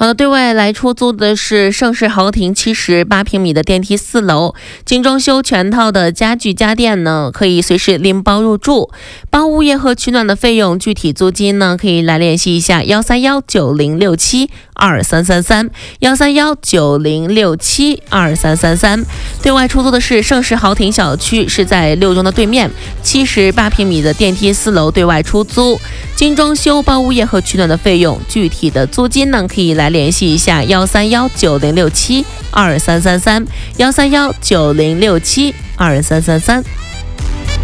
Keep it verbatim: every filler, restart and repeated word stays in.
好的，对外来出租的是盛世豪庭七十八平米的电梯四楼，精装修全套的家具家电呢，可以随时拎包入住。包物业和取暖的费用，具体租金呢，可以来联系一下幺三幺九零六七二三三三幺三幺九零六七二三三三。对外出租的是盛世豪庭小区，是在六中的对面，七十八平米的电梯四楼对外出租，精装修包物业和取暖的费用，具体的租金呢，可以来联系一下幺三幺九零六七二三三三幺三幺九零六七二三三三。